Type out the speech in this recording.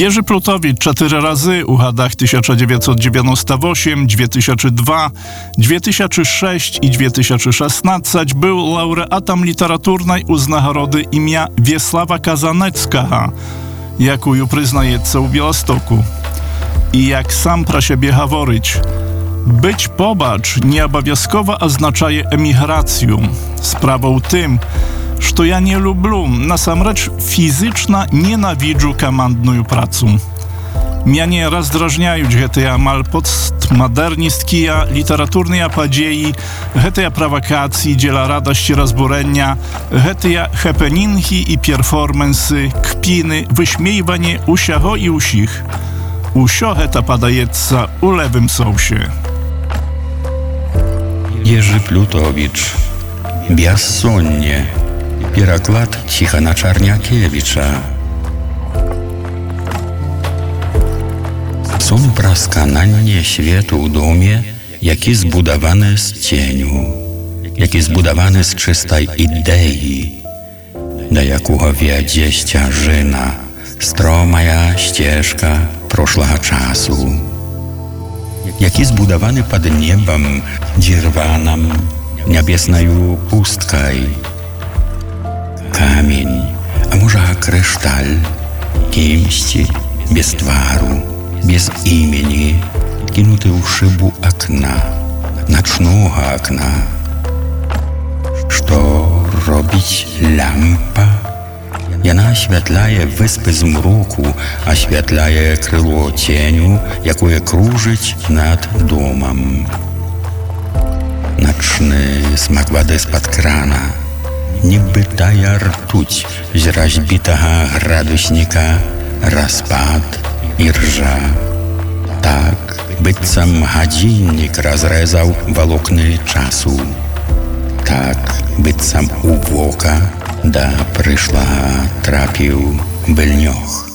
Jerzy Plutowicz 4 razy u hadach 1998, 2002, 2006 i 2016 był laureatem literaturnej uz nagrody imię Wiesława Kazanecka, jaką ju przyznaje u Białegostoku. I jak sam pra siebie говорить, być pobacz nie obowiązkowo oznaczaje emigrację. Sprawą tym, że ja nie lubię, nasamrecz fizyczna nienawidzę komandną pracę. Mnie nie rozdrażniają te amal postmodernistkie literaturne podziei, te prowokacje, dziela radości rozburenia, te happeningi i performansy, kpiny, wyśmiewanie usiaho i usich. Usio heta padajeca u lewym sosie. Jerzy Plutowicz, Безсонnie, переклад Тихона Czarniakiewicza. Сон про сканання світу у домі, який збудований з тіню, який збудований з чистої ідеї, до якого веде стежина, стромая ścieżka прошлого часу, який збудований під небом дірваном, небесною пусткой. Камень, а може кришталь, кимсті, без твару, без імені, кинути у шибу окна, ночного окна. Що робить лямпа? Яна освятляє виспи змроку, освятляє крило теню, якое кружить над домом. Ночний смак води з-під крана, ніби тая ртуть з розбитого градусника, розпад і ржа. Так, быццам годинник разрезал волокны часу. Так, быццам у вока да прышлага трапіў быльнёг.